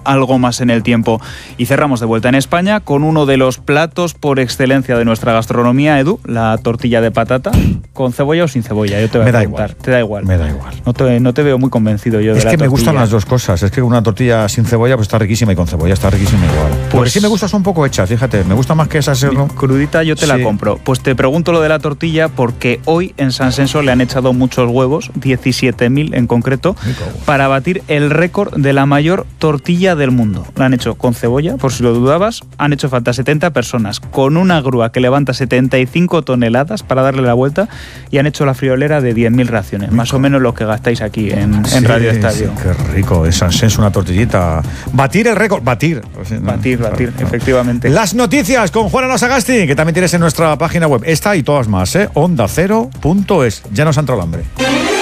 algo más en el tiempo. Y cerramos de vuelta en España con uno de los platos por excelencia de nuestra gastronomía, Edu, la tortilla de patata, con cebolla o sin cebolla. Yo te voy a preguntar. Igual. ¿Te da igual? Me da igual. No te veo muy convencido yo de la tortilla. Es que me gustan las dos cosas. Es que una tortilla sin cebolla pues está riquísima y con cebolla está riquísima igual. Porque sí me gusta son un poco hechas, fíjate. Me gusta más que esas crudita, yo te la compro. Pues te pregunto lo de la tortilla porque hoy en San Senso le han echado muchos huevos, 17.000 en concreto, para batir el récord de la mayor tortilla del mundo. La han hecho con cebolla, por si lo dudabas. Han hecho falta 70 personas con una grúa que levanta 75 toneladas para darle la vuelta y han hecho la friolera de 10.000 raciones, más o menos lo que gastáis aquí en Radio Estadio. Sí, qué rico, en San Senso una tortillita. Batir el récord, batir, efectivamente. Las noticias con Juan Arana Sagasti, que también tienes en nuestra página web. Esta y todas más, ondacero.es. Ya nos ha entrado el hambre.